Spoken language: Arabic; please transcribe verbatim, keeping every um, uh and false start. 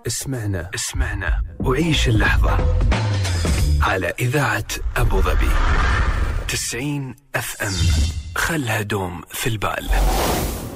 اسمعنا اسمعنا وعيش اللحظة على إذاعة أبو ظبي تسعين أف أم. خلها دوم في البال.